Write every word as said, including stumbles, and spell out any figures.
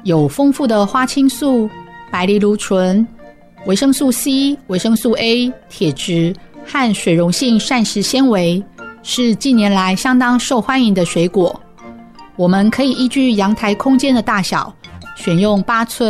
有丰富的花青素、白藜芦醇、维生素 C、维生素 A、铁质和水溶性膳食纤维，是近年来相当受欢迎的水果。我们可以依据阳台空间的大小，选用八寸